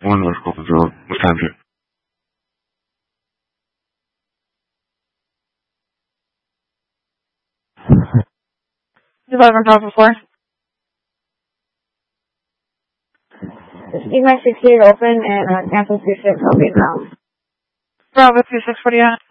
One North Coleman's Road. What time is it? You've ever called before? Keep my 68 open and cancel 26, I'll be around. Bravo 26, what do you have?